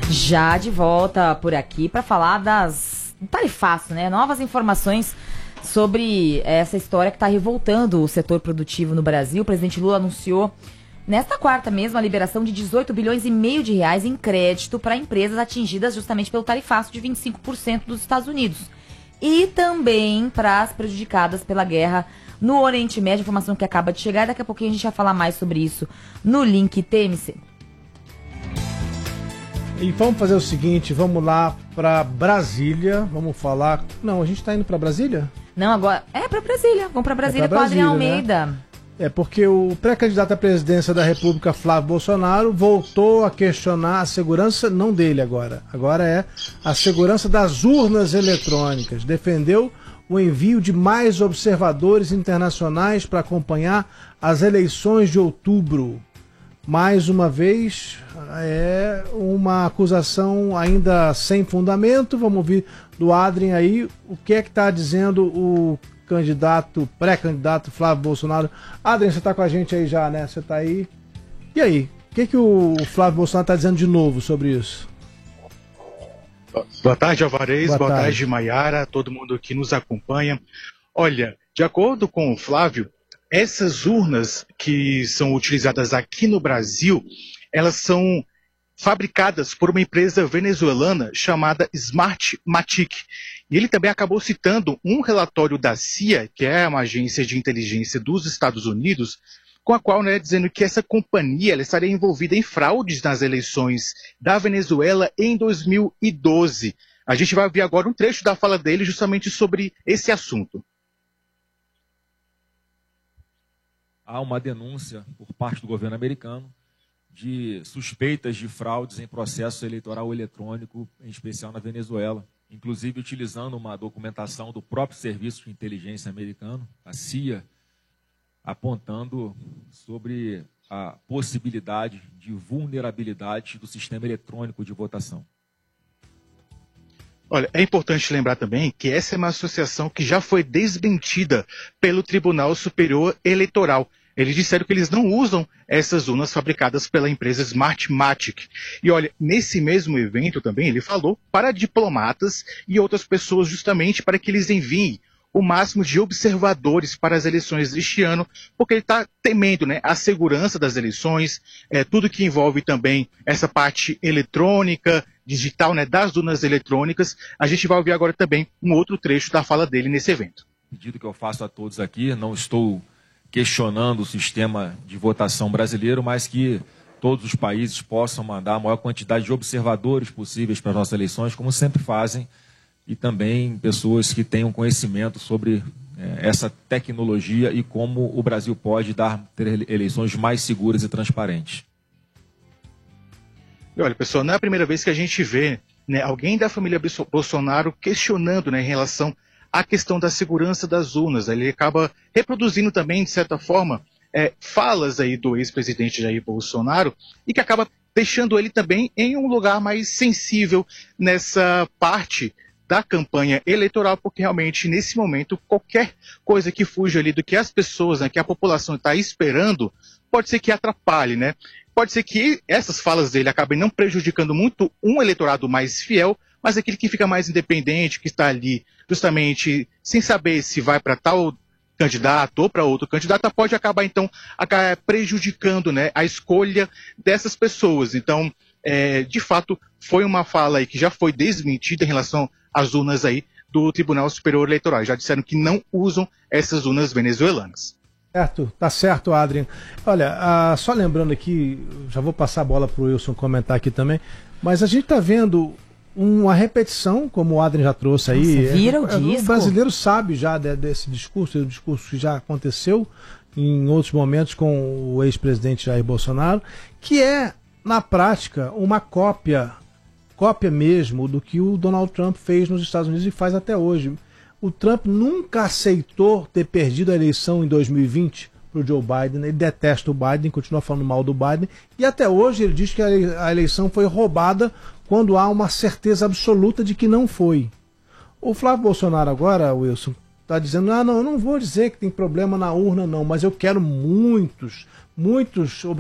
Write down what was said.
Já de volta por aqui para falar do tarifaço, né? Novas informações sobre essa história que está revoltando o setor produtivo no Brasil. O presidente Lula anunciou nesta quarta mesmo a liberação de 18 bilhões e meio de reais em crédito para empresas atingidas justamente pelo tarifaço de 25% dos Estados Unidos. E também para as prejudicadas pela guerra no Oriente Médio, informação que acaba de chegar. Daqui a pouquinho a gente vai falar mais sobre isso no link TMC. E vamos fazer o seguinte, vamos lá para Brasília, vamos falar... Não, a gente está indo para Brasília? Não, agora... É para Brasília, vamos para Brasília com o Adriano Almeida. Né? É porque o pré-candidato à presidência da República, Flávio Bolsonaro, voltou a questionar a segurança, não dele agora é a segurança das urnas eletrônicas. Defendeu o envio de mais observadores internacionais para acompanhar as eleições de outubro. Mais uma vez, é uma acusação ainda sem fundamento. Vamos ouvir do Adrien aí o que é que está dizendo o pré-candidato Flávio Bolsonaro. Adrien, você está com a gente aí já, né? Você está aí. E aí? O que o Flávio Bolsonaro está dizendo de novo sobre isso? Boa tarde, Alvarez. Boa tarde, Maiara, todo mundo que nos acompanha. Olha, de acordo com o Flávio, essas urnas que são utilizadas aqui no Brasil, elas são fabricadas por uma empresa venezuelana chamada Smartmatic. E ele também acabou citando um relatório da CIA, que é uma agência de inteligência dos Estados Unidos, com a qual, dizendo que essa companhia ela estaria envolvida em fraudes nas eleições da Venezuela em 2012. A gente vai ouvir agora um trecho da fala dele justamente sobre esse assunto. Há uma denúncia por parte do governo americano de suspeitas de fraudes em processo eleitoral eletrônico, em especial na Venezuela, inclusive utilizando uma documentação do próprio Serviço de Inteligência americano, a CIA, apontando sobre a possibilidade de vulnerabilidade do sistema eletrônico de votação. Olha, é importante lembrar também que essa é uma associação que já foi desmentida pelo Tribunal Superior Eleitoral. Eles disseram que eles não usam essas urnas fabricadas pela empresa Smartmatic. E olha, nesse mesmo evento também ele falou para diplomatas e outras pessoas justamente para que eles enviem o máximo de observadores para as eleições deste ano, porque ele está temendo a segurança das eleições, tudo que envolve também essa parte eletrônica, digital, das urnas eletrônicas. A gente vai ouvir agora também um outro trecho da fala dele nesse evento. O pedido que eu faço a todos aqui, não estou questionando o sistema de votação brasileiro, mas que todos os países possam mandar a maior quantidade de observadores possíveis para as nossas eleições, como sempre fazem, e também pessoas que tenham conhecimento sobre essa tecnologia e como o Brasil pode ter eleições mais seguras e transparentes. E olha, pessoal, não é a primeira vez que a gente vê alguém da família Bolsonaro questionando em relação à questão da segurança das urnas. Ele acaba reproduzindo também, de certa forma, falas aí do ex-presidente Jair Bolsonaro e que acaba deixando ele também em um lugar mais sensível nessa parte da campanha eleitoral, porque realmente, nesse momento, qualquer coisa que fuja ali do que as pessoas, que a população está esperando, pode ser que atrapalhe, Pode ser que essas falas dele acabem não prejudicando muito um eleitorado mais fiel, mas aquele que fica mais independente, que está ali justamente sem saber se vai para tal candidato ou para outro candidato, pode acabar, então, prejudicando a escolha dessas pessoas. Então, de fato, foi uma fala aí que já foi desmentida em relação às urnas aí do Tribunal Superior Eleitoral. Já disseram que não usam essas urnas venezuelanas. Tá certo, Adrien. Olha, só lembrando aqui, já vou passar a bola para o Wilson comentar aqui também, mas a gente está vendo uma repetição, como o Adrien já trouxe aí. Nossa, vira o disco. O brasileiro sabe já desse discurso, o discurso que já aconteceu em outros momentos com o ex-presidente Jair Bolsonaro, que é, na prática, uma cópia mesmo do que o Donald Trump fez nos Estados Unidos e faz até hoje. O Trump nunca aceitou ter perdido a eleição em 2020 para o Joe Biden. Ele detesta o Biden, continua falando mal do Biden. E até hoje ele diz que a eleição foi roubada quando há uma certeza absoluta de que não foi. O Flávio Bolsonaro agora, Wilson, está dizendo, não, eu não vou dizer que tem problema na urna não, mas eu quero muitos